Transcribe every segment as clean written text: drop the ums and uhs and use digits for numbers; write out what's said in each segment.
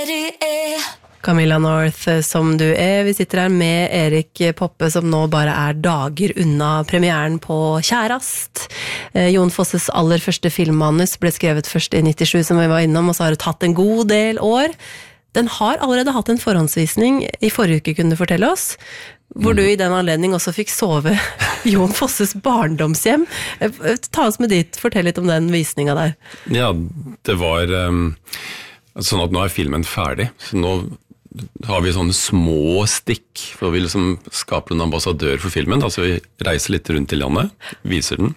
Camilla North, som du er. Vi sitter her med Erik Poppe, som nå bare er dager unna premieren på Kjærast. Jon Fosses aller første filmmanus ble skrevet først i 97, som vi var innom, og så har det tatt en god del år. Den har allerede hatt en forhåndsvisning i forrige uke, kunne du fortelle oss, hvor du i den anledning også fikk sove Jon Fosses barndomshjem. Ta oss med dit, fortell litt om den visningen der. Ja, det var sånn at nå er filmen ferdig, så nå har vi sånne små stikk, for vi liksom skaper en ambassadør for filmen, altså vi reiser litt rundt i landet, viser den,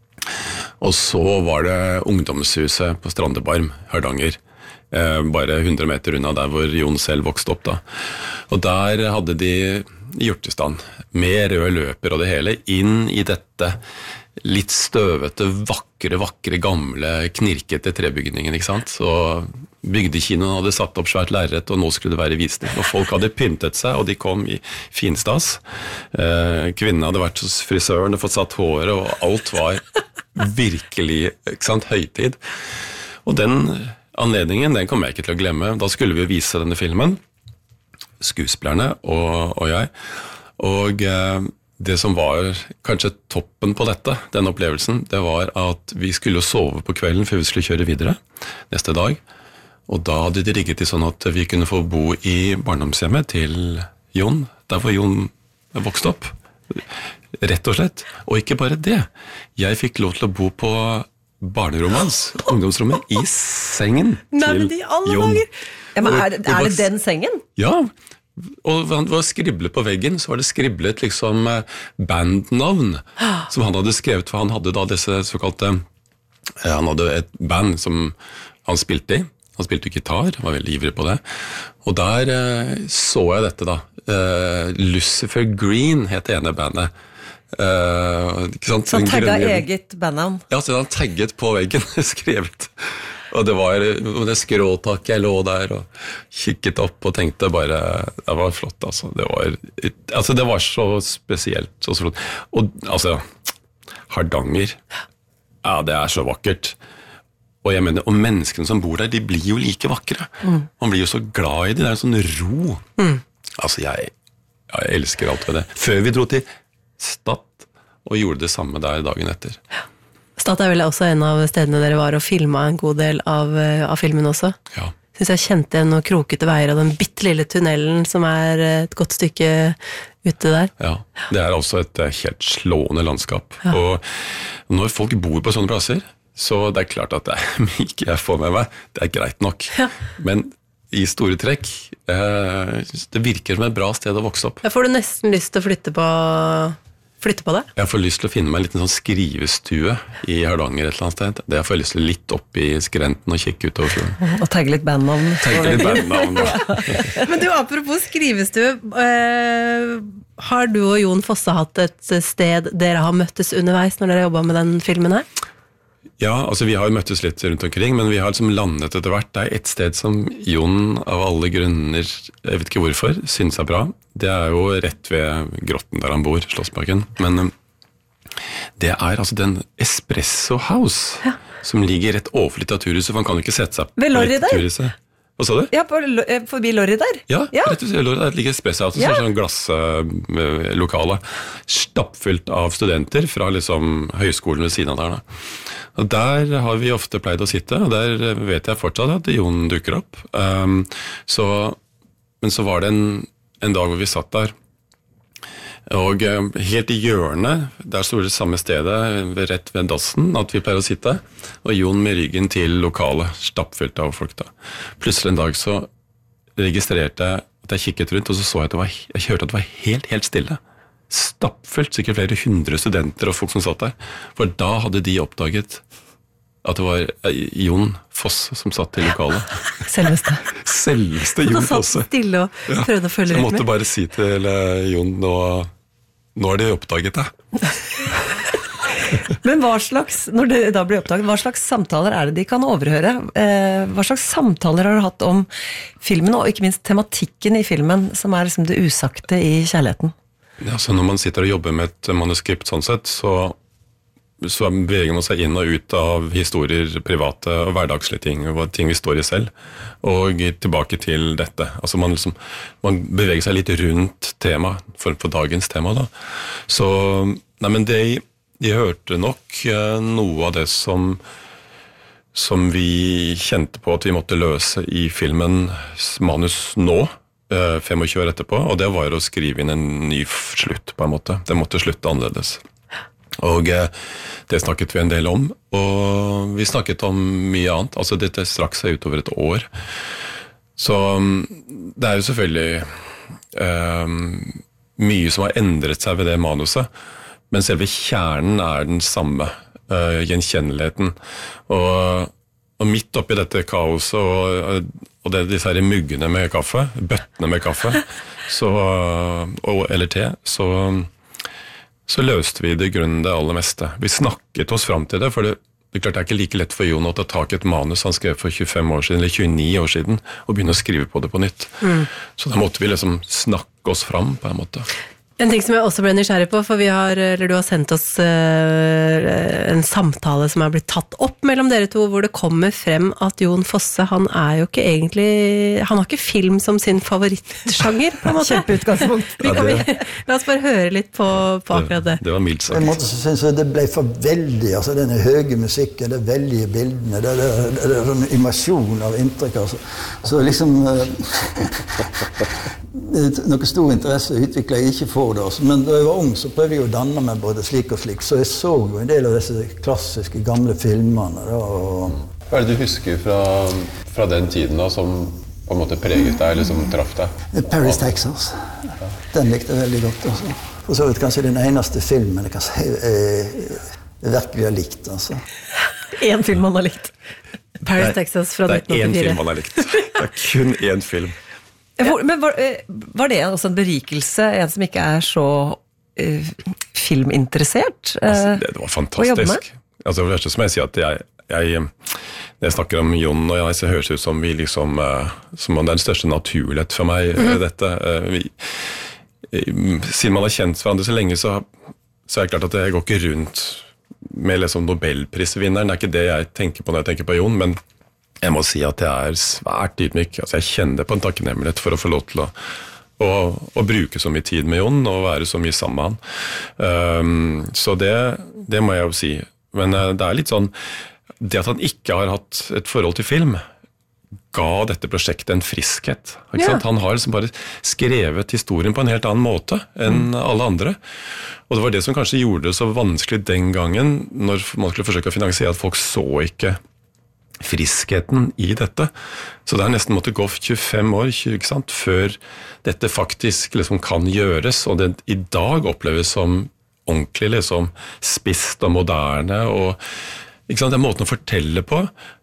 og så var det ungdomshuset på Strandebarm, Hardanger, bare 100 meter unna der hvor Jon selv vokste opp da. Og der hadde de gjort i stand, med røde løper og det hele, inn i dette litt støvete, vakre, gamle, knirkete trebygningen, ikke sant? Så bygdekinoen hadde satt opp svært lerret, og nå skulle det være visning. Og folk hadde pyntet seg, og de kom i finstas. Kvinnen hadde vært hos frisøren og fått satt håret, og alt var virkelig, ikke sant, høytid. Og den anledningen, den kommer jeg ikke til å glemme. Da skulle vi vise denne filmen, skuespillerne og jeg. Og det som var kanskje toppen på dette, den opplevelsen, det var at vi skulle sove på kvelden før vi skulle kjøre videre neste dag. Og da hadde de rigget det sånn at vi kunne få bo i barndomshjemmet til Jon, der hvor Jon vokste opp. Rett og slett. Og ikke bare det. Jeg fikk lov til å bo på barnerommet hans, ungdomsrommet, i sengen til Jon. Ja, men er det den sengen? Ja, og det var skriblet på veggen, så var det skriblet liksom bandnavn som han hadde skrevet, for han hadde da disse såkalte, han hadde et band som han spilte i. Han spilte gitar, var veldig ivrig på det. Og der så jeg dette da. Lucifer Green het det ene bandet. Ikke sant? Så han tagget eget bandnavn? Ja, så han tagget på veggen, skrevet. Og det var det skråtaket jeg lå der og kikket opp og tenkte bare, det var flott altså. Det var så spesielt, så flott. Og altså, Hardanger, ja, det er så vakkert. Og jeg mener, og menneskene som bor der, de blir jo like vakre. Man blir jo så glad i det, det er en sånn ro. Altså, jeg elsker alt ved det. Før vi dro til Stad og gjorde det samme der dagen etter. Stad er vel også en av stedene dere var og filmet en god del av filmen også. Ja. Synes jeg kjente noen krokete veier og den bittelille tunnelen som er et godt stykke ute der. Ja, det er også et helt slående landskap. Ja. Og når folk bor på sånne plasser, så det er klart at det ikke jeg får med meg, det er greit nok. Ja. Men i store trekk, det virker som et bra sted å vokse opp. Jeg får du nesten lyst til å flytte på det? Jeg får lyst til å finne meg en liten sånn skrivestue i Hardanger et eller annet sted. Det får jeg lyst til litt opp i skrenten og kikke utover fjorden. Og tagge litt bandnavn. Ja. Men du, apropos skrivestue, har du og Jon Fosse hatt et sted dere har møttes underveis når dere har jobbet med den filmen her? Ja, altså vi har jo møttes litt rundt omkring, men vi har liksom landet etter hvert. Det er et sted som Jon av alle grunner, jeg vet ikke hvorfor, synes er bra. Det er jo rett ved grotten der han bor, Slottsparken. Men det er altså den Espresso House, som ligger rett overfor Litteraturhuset, for han kan jo ikke sette seg på Litteraturhuset. Hva sa du? Ja, forbi Lorry der. Ja, rett og slett, Lorry der ligger Espresso House, sånn glasslokale, stappfylt av studenter fra liksom høyskolen ved siden av der da. Og der har vi ofte pleid å sitte, og der vet jeg fortsatt at Jon dukker opp. Men så var det en dag hvor vi satt der, og helt i hjørnet, der stod det samme stedet, rett ved dassen, at vi pleier å sitte, og Jon med ryggen til lokalet, stappfylt av folk da. Plutselig en dag så registrerte jeg at jeg kikket rundt, og så så jeg at jeg hørte at det var helt stille. Stappfullt, sikkert flere 100 studenter og folk som satt der. For da hadde de oppdaget at det var Jon Fosse som satt i lokalet. Selveste Jon Fosse. Da satt stille og prøvde å følge litt med. Jeg måtte bare si til Jon, nå har de oppdaget det. Men når det da blir oppdaget, hva slags samtaler er det de kan overhøre? Hva slags samtaler har du hatt om filmen, og ikke minst tematikken i filmen, som er liksom det usagte i kjærligheten? Ja, så når man sitter og jobber med et manuskript sånn sett, så så beveger man seg inn og ut av historier, private og hverdagslige ting, og ting vi står i selv, og tilbake til dette. Altså man beveger seg litt rundt tema, for dagens tema da. Så, nei, men de hørte nok noe av det som vi kjente på at vi måtte løse i filmens manus nå, 25 år etterpå, og det var å skrive inn en ny slutt på en måte. Det måtte slutte annerledes. Og det snakket vi en del om, og vi snakket om mye annet. Altså dette strakk seg utover et år. Så det jo selvfølgelig mye som har endret seg ved det manuset, men selve kjernen den samme, gjenkjenneligheten. Og midt oppi dette kaoset og disse her muggene med kaffe, bøttene med kaffe, eller te, så løste vi det i grunnen det aller meste. Vi snakket oss frem til det, for det er klart det ikke like lett for Jon å ta tak i et manus han skrev for 25 år siden, eller 29 år siden, og begynne å skrive på det på nytt. Så da måtte vi liksom snakke oss frem på en måte. En ting som jeg også ble nysgjerrig på, for du har sendt oss en samtale som blitt tatt opp mellom dere to, hvor det kommer frem at Jon Fosse, han jo ikke egentlig, han har ikke film som sin favorittsjanger, på en måte. Kjempeutgangspunkt. La oss bare høre litt på akkurat det. Det var mildt sagt. På en måte så synes jeg det ble for veldig, altså denne høye musikken, det veldige bildene, det sånn invasjon av inntrykk, altså. Så liksom, noe stor interesse utviklet jeg ikke for det, altså. Men da jeg var ung så prøvde jeg å danne meg både slik og slik, så jeg så jo en del av disse klassiske gamle filmene da, Hva det du husker fra den tiden da, som på en måte preget deg, eller som traff deg? Paris, Texas. Den likte jeg veldig godt, altså. For så vidt kanskje den eneste filmen jeg kan si jeg virkelig har likt, altså. En film man har likt. Paris, Texas fra 1984. Det en film man har likt. Det kun en film. Men var det også en berikelse, en som ikke så filminteressert? Det var fantastisk. Altså, det første som jeg sier at når jeg snakker om Jon og jeg, så høres det ut som vi liksom, som om det den største naturlighet for meg, dette. Siden man har kjent hverandre så lenge, så det klart at jeg går ikke rundt med liksom Nobelprisvinneren. Det ikke det jeg tenker på når jeg tenker på Jon, men jeg må si at jeg svært ydmyk. Altså, jeg kjenner på en takknemlighet for å få lov til å bruke så mye tid med Jon og være så mye sammen med han. Så det må jeg jo si. Men det litt sånn, det at han ikke har hatt et forhold til film, ga dette prosjektet en friskhet. Ikke sant? Han har liksom bare skrevet historien på en helt annen måte enn alle andre. Og det var det som kanskje gjorde det så vanskelig den gangen, når man skulle forsøke å finansiere at folk så ikke friskheten i dette. Så det nesten måtte gå 25 år, ikke sant, før dette faktisk liksom kan gjøres, og det i dag oppleves som ordentlig liksom spisst og moderne, og ikke sant, det måten å fortelle på,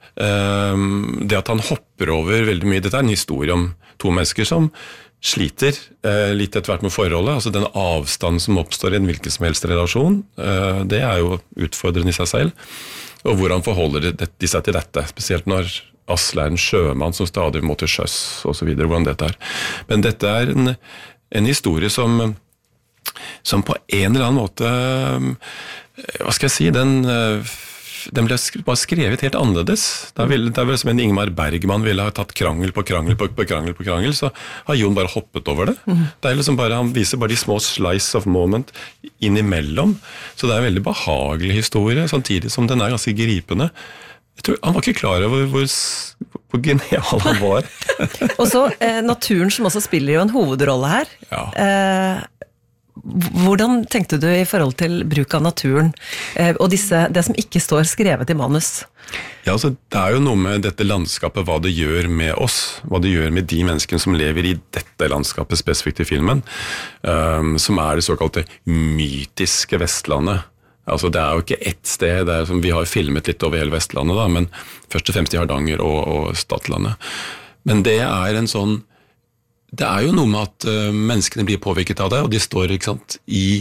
det at han hopper over veldig mye, dette en historie om to mennesker som sliter litt etter hvert med forholdet, altså den avstand som oppstår i en hvilken som helst relasjon, det jo utfordrende i seg selv, og hvordan forholder de seg til dette, spesielt når Asle en sjømann som stadig må til sjøs, og så videre, hvordan dette Men dette en historie som på en eller annen måte, hva skal jeg si, den ble bare skrevet helt annerledes. Det vel som en Ingmar Bergman ville ha tatt krangel på krangel på krangel på krangel, så har Jon bare hoppet over det. Det liksom bare, han viser bare de små slice of moment innimellom, så det en veldig behagelig historie, samtidig som den ganske gripende. Jeg tror, han var ikke klar over hvor genial han var. Og så naturen som også spiller jo en hovedrolle her. Ja. Hvordan tenkte du i forhold til bruk av naturen, og det som ikke står skrevet i manus? Ja, altså, det jo noe med dette landskapet, hva det gjør med oss, hva det gjør med de menneskene som lever i dette landskapet spesifikt i filmen, som det såkalte mytiske Vestlandet. Altså, det jo ikke ett sted, som vi har filmet litt over hele Vestlandet, da, men først og fremst i Hardanger og Stadlandet. Men det en sånn, det jo noe med at menneskene blir påvirket av det, og de står, ikke sant,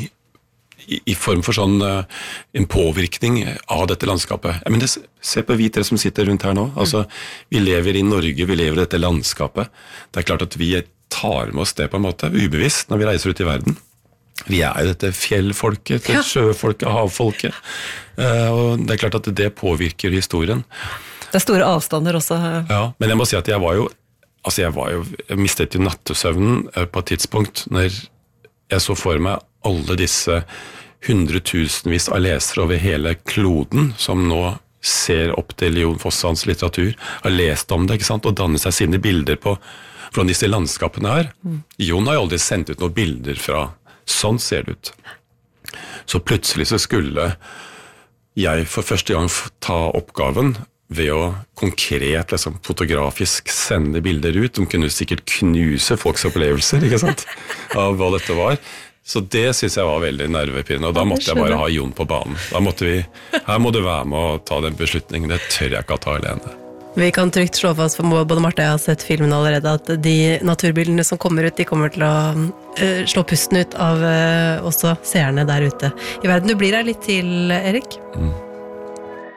i form for sånn en påvirkning av dette landskapet. Men se på vi tre som sitter rundt her nå. Altså, vi lever i Norge, vi lever i dette landskapet. Det klart at vi tar med oss det på en måte, ubevisst, når vi reiser ut i verden. Vi jo dette fjellfolket, dette sjøfolket, havfolket. Og det klart at det påvirker historien. Det store avstander også. Ja, men jeg må si at jeg mistet jo nattesøvnen på et tidspunkt når jeg så for meg alle disse hundretusenvis av lesere over hele kloden som nå ser opp til Jon Fossens litteratur, har lest om det, ikke sant, og dannet seg sine bilder på hvordan disse landskapene Jon har jo aldri sendt ut noen bilder fra sånn ser det ut. Så plutselig så skulle jeg for første gang ta oppgaven ved å konkret, liksom, fotografisk sende bilder ut. De kunne sikkert knuse folks opplevelser, ikke sant, av hva dette var. Så det synes jeg var veldig nervepirrende, og da måtte jeg bare ha Jon på banen. Her må du være med å ta den beslutningen, det tør jeg ikke å ta alene. Vi kan trygt slå fast, for både Marte og jeg har sett filmen allerede, at de naturbildene som kommer ut, de kommer til å slå pusten ut av også seerne der ute i verden. Du blir her litt til, Erik?